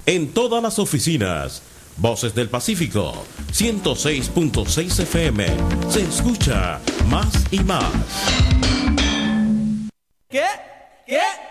En todas las oficinas. Voces del Pacífico, 106.6 FM. Se escucha más y más. ¿Qué? ¿Qué?